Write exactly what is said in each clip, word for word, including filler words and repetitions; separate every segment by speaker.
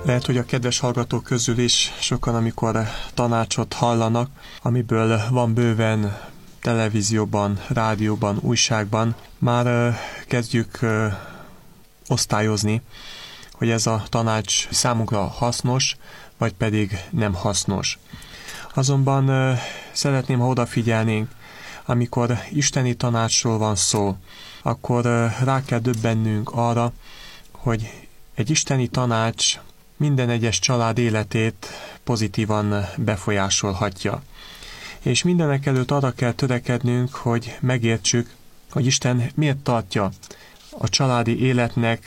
Speaker 1: Lehet, hogy a kedves hallgatók közül is sokan, amikor tanácsot hallanak, amiből van bőven televízióban, rádióban, újságban, már kezdjük osztályozni, hogy ez a tanács számunkra hasznos, vagy pedig nem hasznos. Azonban szeretném, ha odafigyelnénk, amikor isteni tanácsról van szó, akkor rá kell döbbennünk arra, hogy egy isteni tanács minden egyes család életét pozitívan befolyásolhatja. És mindenek előtt arra kell törekednünk, hogy megértsük, hogy Isten miért tartja a családi életnek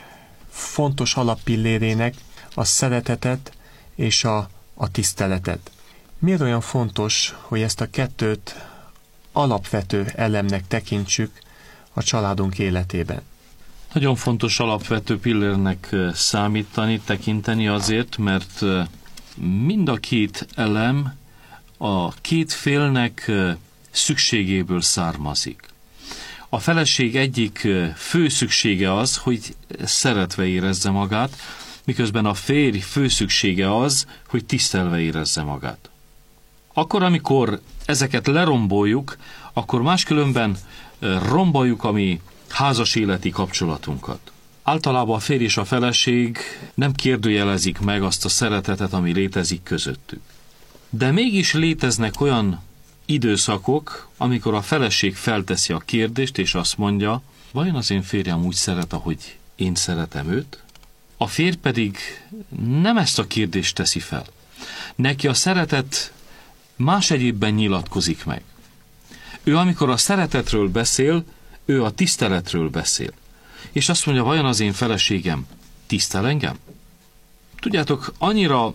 Speaker 1: fontos alappillérének a szeretetet és a, a tiszteletet. Miért olyan fontos, hogy ezt a kettőt alapvető elemnek tekintsük a családunk életében?
Speaker 2: Nagyon fontos alapvető pillérnek számítani, tekinteni azért, mert mind a két elem a két félnek szükségéből származik. A feleség egyik fő szüksége az, hogy szeretve érezze magát, miközben a férj fő szüksége az, hogy tisztelve érezze magát. Akkor, amikor ezeket leromboljuk, akkor máskülönben romboljuk a mi házas életi kapcsolatunkat. Általában a férj és a feleség nem kérdőjelezik meg azt a szeretetet, ami létezik közöttük. De mégis léteznek olyan időszakok, amikor a feleség felteszi a kérdést, és azt mondja, vajon az én férjem úgy szeret, ahogy én szeretem őt? A férj pedig nem ezt a kérdést teszi fel. Neki a szeretet más egyébben nyilatkozik meg. Ő, amikor a szeretetről beszél, ő a tiszteletről beszél. És azt mondja, vajon az én feleségem tisztel engem? Tudjátok, annyira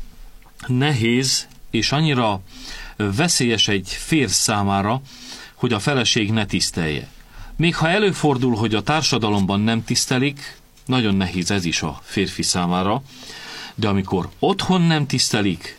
Speaker 2: nehéz és annyira veszélyes egy férj számára, hogy a feleség ne tisztelje. Még ha előfordul, hogy a társadalomban nem tisztelik, nagyon nehéz ez is a férfi számára, de amikor otthon nem tisztelik,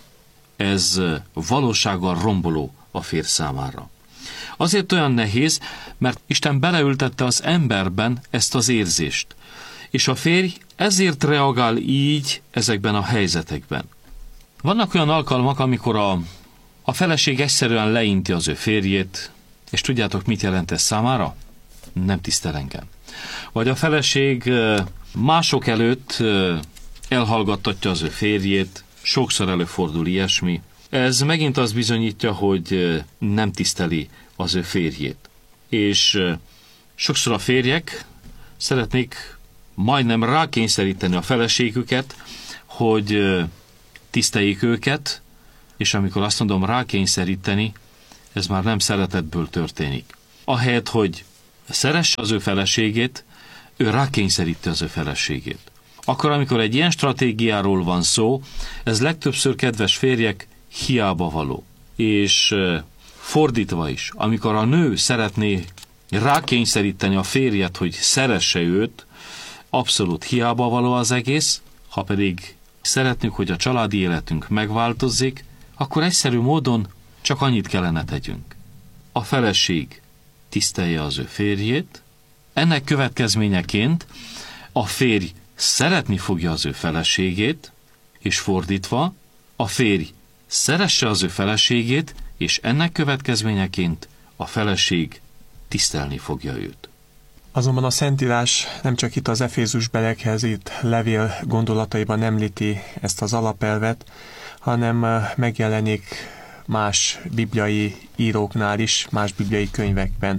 Speaker 2: ez valósággal romboló a férj számára. Azért olyan nehéz, mert Isten beleültette az emberben ezt az érzést, és a férj ezért reagál így ezekben a helyzetekben. Vannak olyan alkalmak, amikor a, a feleség egyszerűen leinti az ő férjét, és tudjátok, mit jelent ez számára? Nem tisztel engem. Vagy a feleség mások előtt elhallgattatja az ő férjét, sokszor előfordul ilyesmi. Ez megint azt bizonyítja, hogy nem tiszteli az ő férjét. És sokszor a férjek szeretnék majdnem rákényszeríteni a feleségüket, hogy tiszteljék őket, és amikor azt mondom rákényszeríteni, ez már nem szeretetből történik. Ahelyett, hogy szeresse az ő feleségét, ő rákényszeríti az ő feleségét. Akkor, amikor egy ilyen stratégiáról van szó, ez legtöbbször, kedves férjek, hiába való. És fordítva is, amikor a nő szeretné rákényszeríteni a férjet, hogy szeresse őt, abszolút hiába való az egész. Ha pedig szeretnénk, hogy a családi életünk megváltozzék, akkor egyszerű módon csak annyit kellene tegyünk. A feleség tisztelje az ő férjét, ennek következményeként a férj szeretni fogja az ő feleségét, és fordítva, a férj szeresse az ő feleségét, és ennek következményeként a feleség tisztelni fogja őt.
Speaker 1: Azonban a Szentírás nem csak itt az Efézus-belekhez írt levél gondolataiban említi ezt az alapelvet, hanem megjelenik más bibliai íróknál is, más bibliai könyvekben.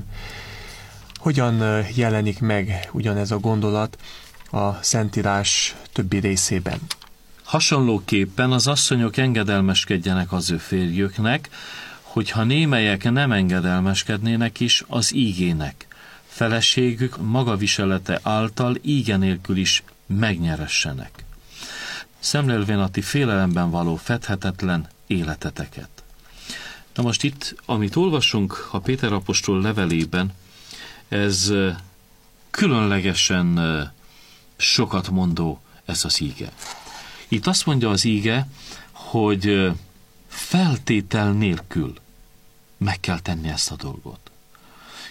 Speaker 1: Hogyan jelenik meg ugyanez a gondolat a Szentírás többi részében?
Speaker 2: Hasonlóképpen az asszonyok engedelmeskedjenek az ő férjüknek, hogyha némelyek nem engedelmeskednének is az ígének. Feleségük magaviselete által íge nélkül is megnyeressenek. Szemlélvén a ti félelemben való fedhetetlen életeteket. Na most itt, amit olvasunk a Péter apostol levelében, ez különlegesen sokat mondó ez az íge. Itt azt mondja az íge, hogy feltétel nélkül meg kell tenni ezt a dolgot.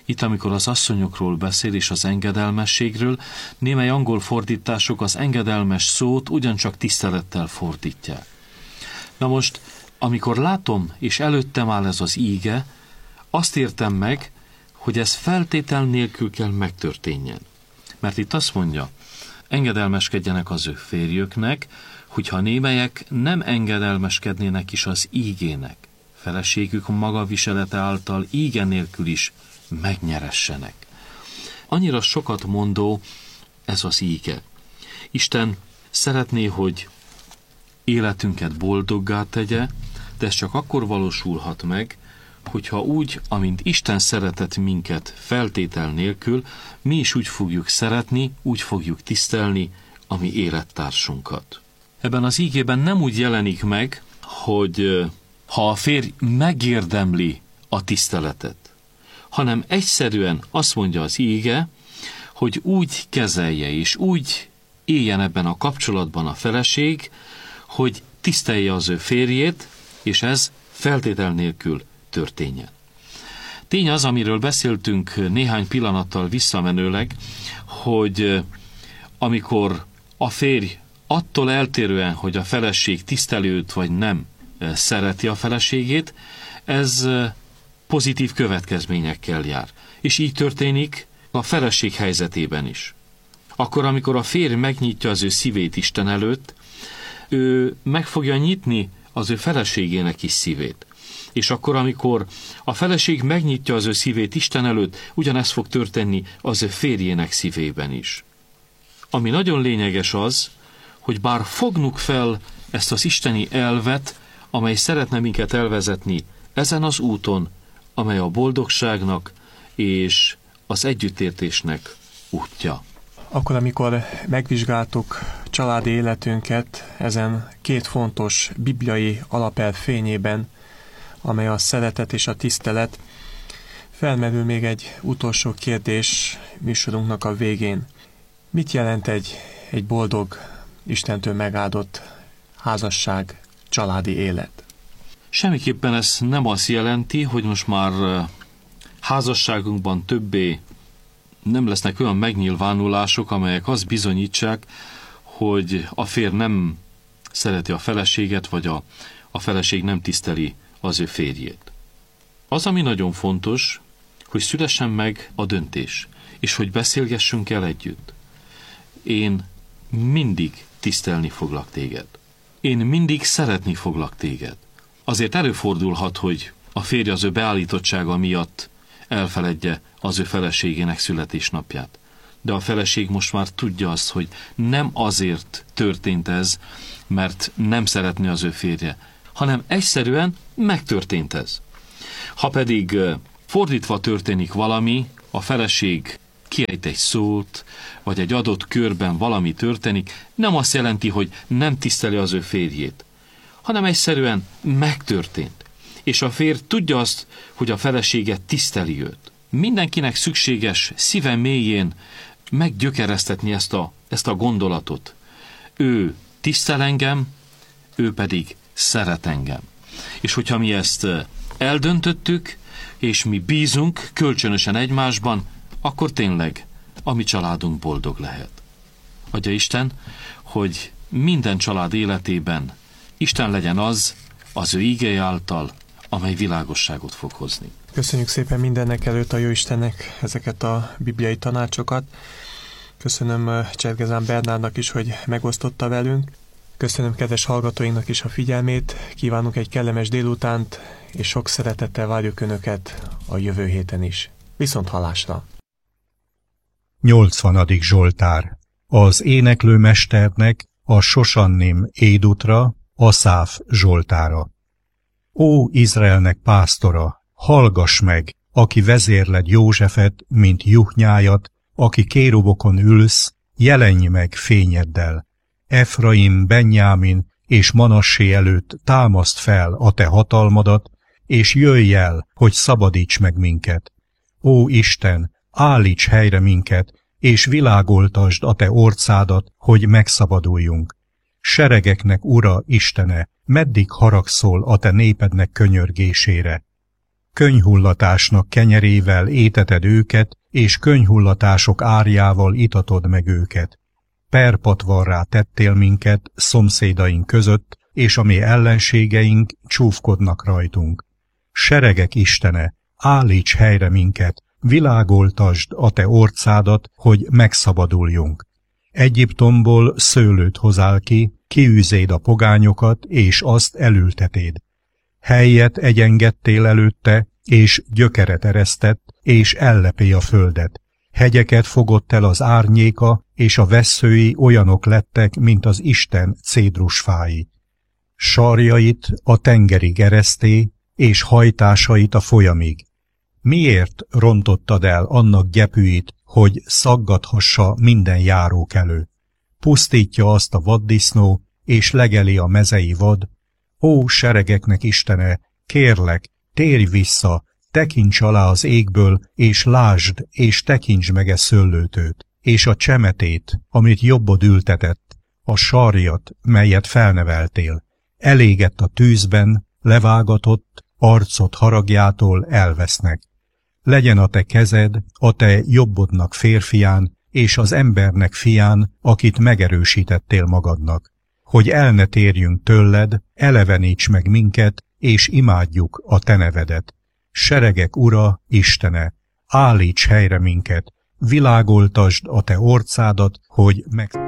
Speaker 2: Itt, amikor az asszonyokról beszél és az engedelmességről, némely angol fordítások az engedelmes szót ugyancsak tisztelettel fordítják. Na most, amikor látom, és előttem áll ez az íge, azt értem meg, hogy ez feltétel nélkül kell megtörténjen. Mert itt azt mondja, engedelmeskedjenek az ő férjüknek, hogyha némelyek nem engedelmeskednének is az ígének, feleségük maga viselete által íge nélkül is megnyeressenek. Annyira sokat mondó ez az íge. Isten szeretné, hogy életünket boldoggá tegye, de ez csak akkor valósulhat meg, hogyha úgy, amint Isten szeretett minket feltétel nélkül, mi is úgy fogjuk szeretni, úgy fogjuk tisztelni a mi élettársunkat. Ebben az ígében nem úgy jelenik meg, hogy ha a férj megérdemli a tiszteletet, hanem egyszerűen azt mondja az íge, hogy úgy kezelje és úgy éljen ebben a kapcsolatban a feleség, hogy tisztelje az ő férjét, és ez feltétel nélkül történjen. Tény az, amiről beszéltünk néhány pillanattal visszamenőleg, hogy amikor a férj attól eltérően, hogy a feleség tisztelőt vagy nem szereti a feleségét, ez pozitív következményekkel jár. És így történik a feleség helyzetében is. Akkor, amikor a férj megnyitja az ő szívét Isten előtt, ő meg fogja nyitni az ő feleségének is szívét. És akkor, amikor a feleség megnyitja az ő szívét Isten előtt, ugyanezt fog történni az ő férjének szívében is. Ami nagyon lényeges az, hogy bár fognuk fel ezt az isteni elvet, amely szeretne minket elvezetni ezen az úton, amely a boldogságnak és az együttértésnek útja.
Speaker 1: Akkor, amikor megvizsgáltuk családi életünket ezen két fontos bibliai alapelv fényében, amely a szeretet és a tisztelet, felmerül még egy utolsó kérdés műsorunknak a végén. Mit jelent egy, egy boldog, Istentől megáldott házasság, családi élet?
Speaker 2: Semmiképpen ez nem azt jelenti, hogy most már házasságunkban többé nem lesznek olyan megnyilvánulások, amelyek azt bizonyítsák, hogy a férj nem szereti a feleséget, vagy a, a feleség nem tiszteli az ő férjét. Az, ami nagyon fontos, hogy szülessen meg a döntés, és hogy beszélgessünk el együtt. Én mindig tisztelni foglak téged. Én mindig szeretni foglak téged. Azért előfordulhat, hogy a férj az ő beállítottsága miatt elfeledje az ő feleségének születésnapját. De a feleség most már tudja azt, hogy nem azért történt ez, mert nem szeretné az ő férje, hanem egyszerűen megtörtént ez. Ha pedig fordítva történik valami, a feleség kiejt egy szót, vagy egy adott körben valami történik, nem azt jelenti, hogy nem tiszteli az ő férjét, hanem egyszerűen megtörtént. És a férj tudja azt, hogy a felesége tiszteli őt. Mindenkinek szükséges szíve mélyén meggyökeresztetni ezt a, ezt a gondolatot. Ő tisztel engem, ő pedig szeret engem. És hogyha mi ezt eldöntöttük, és mi bízunk kölcsönösen egymásban, akkor tényleg a mi családunk boldog lehet. Adja Isten, hogy minden család életében Isten legyen az, az ő ígéje által, amely világosságot fog hozni.
Speaker 1: Köszönjük szépen mindennek előtt a Jóistennek ezeket a bibliai tanácsokat. Köszönöm Csergezán Bernádnak is, hogy megosztotta velünk. Köszönöm kedves hallgatóinknak is a figyelmét. Kívánunk egy kellemes délutánt, és sok szeretettel várjuk Önöket a jövő héten is. Viszont hallásra!
Speaker 3: nyolcvanadik Zsoltár. Az éneklőmesternek a Sosannim édutra, Aszáf Zsoltára. Ó, Izraelnek pásztora, hallgass meg, aki vezérled Józsefet, mint juhnyájat, aki kérubokon ülsz, jelenj meg fényeddel. Efraim, Benjámin és Manassé előtt támaszt fel a te hatalmadat, és jöjj el, hogy szabadíts meg minket. Ó Isten, állíts helyre minket, és világoltasd a te orcádat, hogy megszabaduljunk. Seregeknek Ura, Istene, meddig haragszol a te népednek könyörgésére? könyhullatásnak kenyerével éteted őket, és könyhullatások árjával itatod meg őket. Perpatvarrá tettél minket szomszédaink között, és a mi ellenségeink csúfkodnak rajtunk. Seregek Istene, állíts helyre minket, világoltasd a te orcádat, hogy megszabaduljunk. Egyiptomból szőlőt hozál ki, kiűzéd a pogányokat, és azt elültetéd. Helyet egyengettél előtte, és gyökeret eresztett, és ellepé a földet. Hegyeket fogott el az árnyéka, és a vesszői olyanok lettek, mint az Isten cédrusfái. Sarjait a tengerig ereszté, és hajtásait a folyamig. Miért rontottad el annak gyepűit, hogy szaggathassa minden járókelő? Pusztítja azt a vaddisznó, és legeli a mezei vad. Ó, seregeknek Istene, kérlek, térj vissza, tekints alá az égből, és lásd, és tekints meg e szőlőtőt, és a csemetét, amit jobbod ültetett, a sarjat, melyet felneveltél. Elégett a tűzben, levágatott, arcot haragjától elvesznek. Legyen a te kezed, a te jobbodnak férfián, és az embernek fián, akit megerősítettél magadnak, hogy el ne térjünk tőled, eleveníts meg minket, és imádjuk a te nevedet. Seregek Ura, Istene, állíts helyre minket, világoltasd a te orcádat, hogy meg...